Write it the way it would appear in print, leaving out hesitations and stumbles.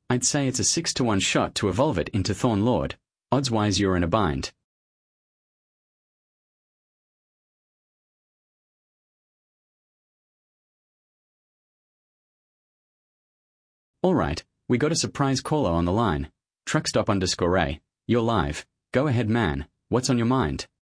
I'd say it's a 6-to-1 shot to evolve it into Thorn Lord. Odds-wise you're in a bind. Alright, we got a surprise caller on the line. Truckstop_A. You're live. Go ahead, man. What's on your mind?